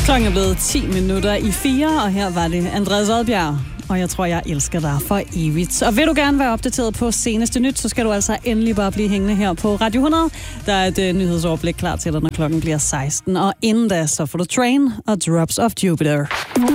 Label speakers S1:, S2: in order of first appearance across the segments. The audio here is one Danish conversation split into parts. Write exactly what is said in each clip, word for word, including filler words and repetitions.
S1: Klokken er blevet ti minutter i fire, og her var det Andreas Oddbjerg. Og jeg tror, jeg elsker dig for evigt. Og vil du gerne være opdateret på seneste nyt, så skal du altså endelig bare blive hængende her på Radio hundrede. Der er et uh, nyhedsoverblik klar til dig, når klokken bliver seksten. Og inden da, så får du Train og Drops of Jupiter.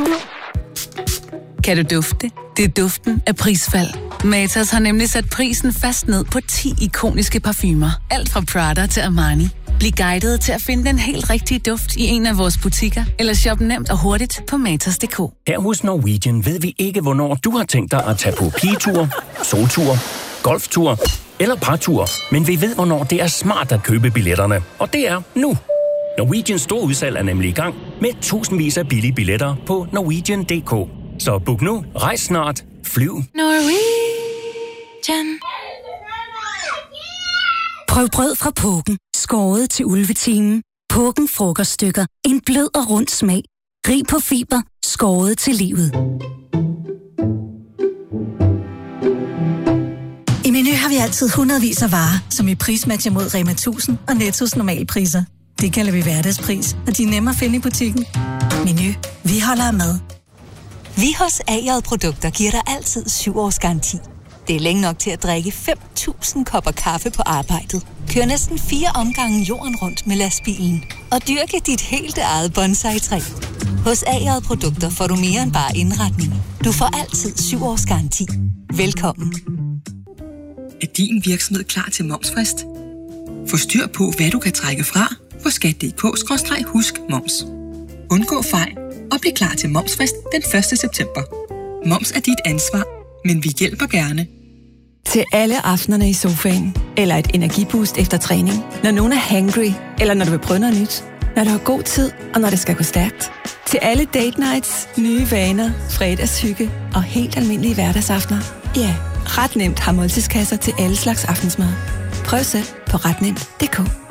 S2: Kan du dufte? Det er duften af prisfald. Matas har nemlig sat prisen fast ned på ti ikoniske parfumer. Alt fra Prada til Armani. Bliv guidet til at finde den helt rigtige duft i en af vores butikker, eller shop nemt og hurtigt på matas punktum d k.
S3: Her hos Norwegian ved vi ikke, hvornår du har tænkt dig at tage på pigetur, soltur, golftur eller partur, men vi ved, hvornår det er smart at købe billetterne. Og det er nu. Norwegians store udsalg er nemlig i gang med tusindvis af billige billetter på norwegian punktum d k. Så book nu, rejs snart, flyv.
S2: Norwegian.
S4: Prøv brød fra Pågen, skåret til ulvetimen. Pågen frokoststykker, en blød og rund smag. Rig på fiber, skåret til livet.
S5: I Meny har vi altid hundredvis af varer, som vi prismatcher mod Rema tusind og Nettos normale priser. Det kalder vi hverdagspris, og de er nemme at finde i butikken. Meny, vi holder af mad.
S6: Vi hos A J Produkter giver dig altid syv års garanti. Det er længe nok til at drikke fem tusind kopper kaffe på arbejdet. Kør næsten fire omgange jorden rundt med lastbilen. Og dyrke dit helt eget bonsai-træ. Hos A J Produkter får du mere end bare indretning. Du får altid syv års garanti. Velkommen.
S7: Er din virksomhed klar til momsfrist? Få styr på, hvad du kan trække fra på skat punktum d k skråstreg husk moms. Undgå fejl og bliv klar til momsfrist den første september. Moms er dit ansvar, men vi hjælper gerne.
S8: Til alle aftenerne i sofaen, eller et energiboost efter træning, når nogen er hangry, eller når du vil prøve noget nyt, når du har god tid, og når det skal gå stærkt. Til alle date nights, nye vaner, fredagshygge og helt almindelige hverdagsaftener. Ja, Ret Nemt har måltidskasser til alle slags aftensmad. Prøv selv på ret nemt punktum d k.